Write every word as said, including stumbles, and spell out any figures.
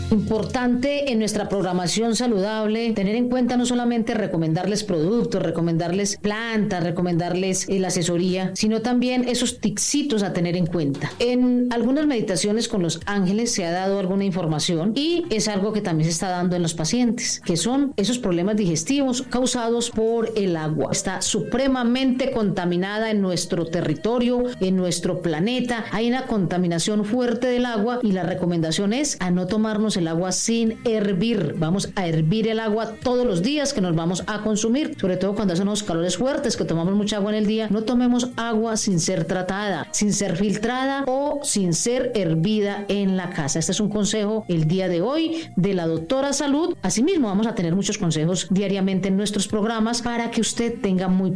Importante en nuestra programación saludable tener en cuenta no solamente recomendarles productos, recomendarles plantas, recomendarles eh, la asesoría, sino también esos ticsitos a tener en cuenta. En algunas meditaciones con los ángeles se ha dado alguna información y es algo que también se está dando en los pacientes, que son esos problemas digestivos causados por el agua. Está supremamente contaminada en nuestro territorio, en nuestro planeta. Hay una contaminación fuerte del agua y la recomendación es a no tomarnos el agua sin hervir. Vamos a hervir el agua todos los días que nos vamos a consumir, sobre todo cuando hacen unos calores fuertes, que tomamos mucha agua en el día. No tomemos agua sin ser tratada, sin ser filtrada o sin ser hervida en la casa. Este es un consejo el día de hoy de la doctora Salud. Asimismo, vamos a tener muchos consejos diariamente en nuestros programas para que usted tenga muy